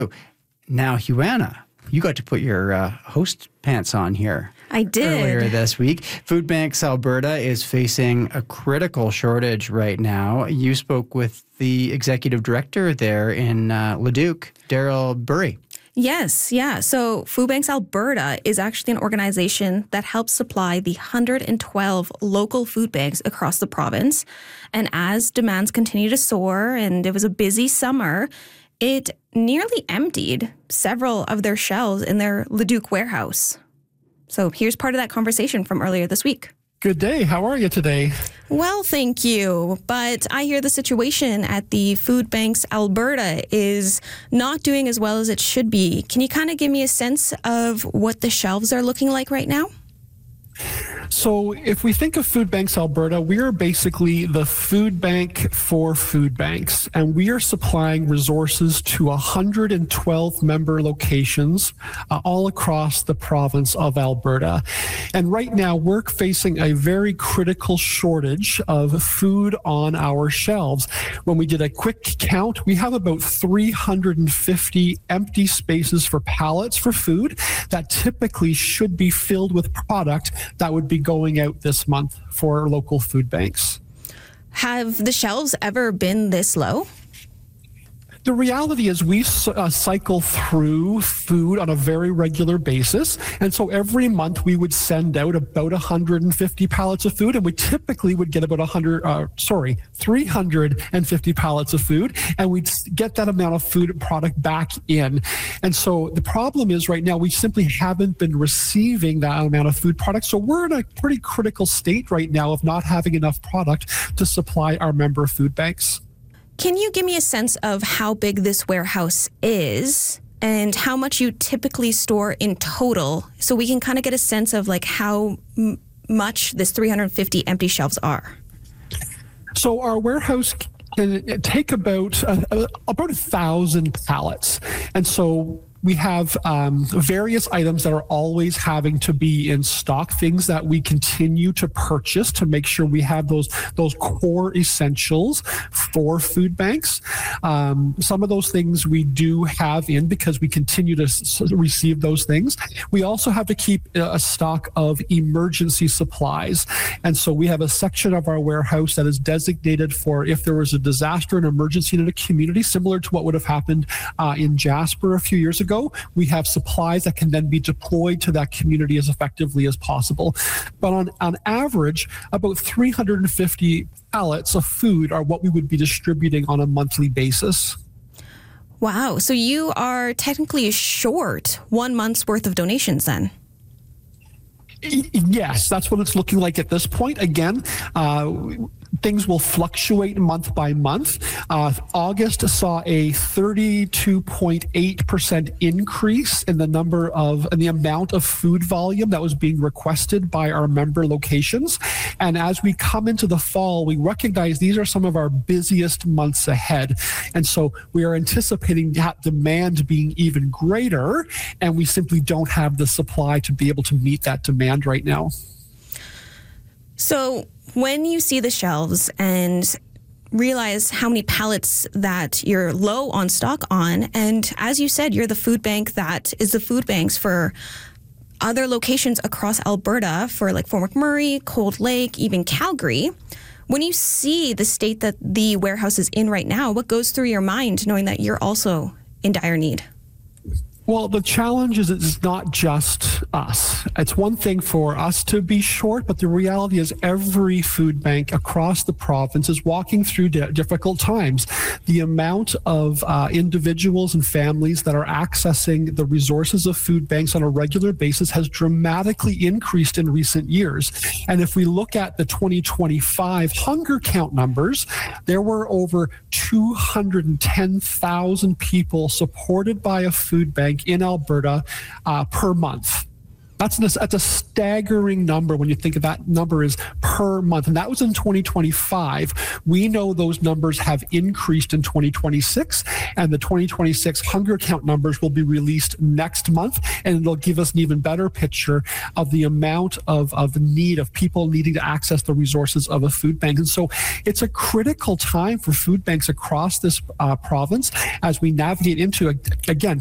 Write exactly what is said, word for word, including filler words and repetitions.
Now, Huana, you got to put your uh, host pants on here. I did. Earlier this week. Food Banks Alberta is facing a critical shortage right now. You spoke with the executive director there in uh, Leduc, Daryl Burry. Yes, yeah. So Food Banks Alberta is actually an organization that helps supply the one hundred twelve local food banks across the province. And as demands continue to soar and it was a busy summer, it nearly emptied several of their shelves in their Leduc warehouse. So here's part of that conversation from earlier this week. Good day. How are you today? Well, thank you. But I hear the situation at the Food Banks Alberta is not doing as well as it should be. Can you kind of give me a sense of what the shelves are looking like right now? So if we think of Food Banks Alberta, we are basically the food bank for food banks, and we are supplying resources to one hundred twelve member locations uh, all across the province of Alberta. And right now we're facing a very critical shortage of food on our shelves. When we did a quick count, we have about three hundred fifty empty spaces for pallets for food that typically should be filled with product that would be going out this month for local food banks. Have the shelves ever been this low? The reality is we uh, cycle through food on a very regular basis. And so every month we would send out about one hundred fifty pallets of food, and we typically would get about one hundred, uh, sorry, three hundred fifty pallets of food, and we'd get that amount of food product back in. And so the problem is right now we simply haven't been receiving that amount of food product. So we're in a pretty critical state right now of not having enough product to supply our member food banks. Can you give me a sense of how big this warehouse is and how much you typically store in total so we can kind of get a sense of like how m- much this three hundred fifty empty shelves are? So our warehouse can take about uh, about a thousand pallets. And so we have um, various items that are always having to be in stock, things that we continue to purchase to make sure we have those those core essentials for food banks. Um, some of those things we do have in because we continue to s- receive those things. We also have to keep a stock of emergency supplies. And so we have a section of our warehouse that is designated for if there was a disaster, an emergency in a community, similar to what would have happened uh, in Jasper a few years ago. We have supplies that can then be deployed to that community as effectively as possible. But on, on average, about three hundred fifty pallets of food are what we would be distributing on a monthly basis. Wow. So you are technically short one month's worth of donations then? Yes, that's what it's looking like at this point. Again, uh, things will fluctuate month by month. Uh, August saw a thirty-two point eight percent increase in the number of and the amount of food volume that was being requested by our member locations. And as we come into the fall, we recognize these are some of our busiest months ahead. And so we are anticipating that demand being even greater, and we simply don't have the supply to be able to meet that demand right now. So when you see the shelves and realize how many pallets that you're low on stock on, and as you said, you're the food bank that is the food banks for other locations across Alberta for like Fort McMurray, Cold Lake, even Calgary. When you see the state that the warehouse is in right now, what goes through your mind knowing that you're also in dire need? Well, the challenge is it's not just us. It's one thing for us to be short, but the reality is every food bank across the province is walking through di- difficult times. The amount of uh, individuals and families that are accessing the resources of food banks on a regular basis has dramatically increased in recent years. And if we look at the twenty twenty-five hunger count numbers, there were over two hundred ten thousand people supported by a food bank in Alberta uh, per month. That's, an, that's a staggering number when you think of that number is per month. And that was in twenty twenty-five. We know those numbers have increased in twenty twenty-six, and the twenty twenty-six hunger count numbers will be released next month, and it'll give us an even better picture of the amount of, of need of people needing to access the resources of a food bank. And so it's a critical time for food banks across this uh, province as we navigate into, again,